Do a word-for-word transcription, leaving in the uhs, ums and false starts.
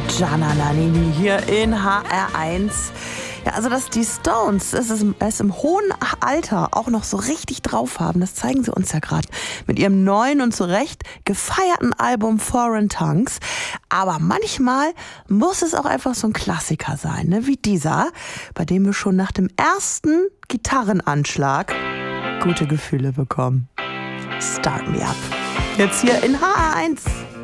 Gianna Nannini hier in H R eins. Ja, also dass die Stones es, ist, es im hohen Alter auch noch so richtig drauf haben, das zeigen sie uns ja gerade mit ihrem neuen und zu Recht gefeierten Album Foreign Tongues. Aber manchmal muss es auch einfach so ein Klassiker sein, ne? Wie dieser, bei dem wir schon nach dem ersten Gitarrenanschlag gute Gefühle bekommen. Start Me Up. Jetzt hier in H R eins.